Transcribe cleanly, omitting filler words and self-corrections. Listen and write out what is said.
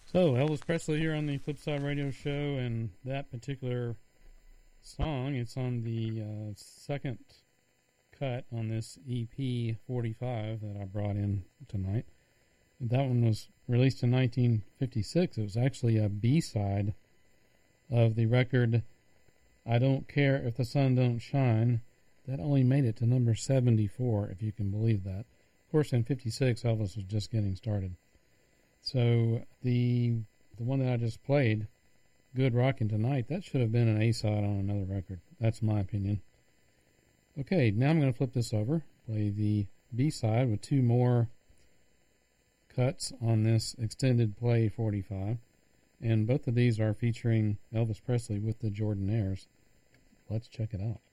So, Elvis Presley here on the Flipside Radio Show, and that particular song, it's on the second cut on this EP 45 that I brought in tonight. That one was released in 1956. It was actually a B-side of the record I Don't Care If the Sun Don't Shine. That only made it to number 74, if you can believe that. Of course, in 56, Elvis was just getting started. So the one that I just played, Good Rockin' Tonight, that should have been an A-side on another record. That's my opinion. Okay, now I'm going to flip this over, play the B-side with two more cuts on this extended play 45. And both of these are featuring Elvis Presley with the Jordanaires. Let's check it out.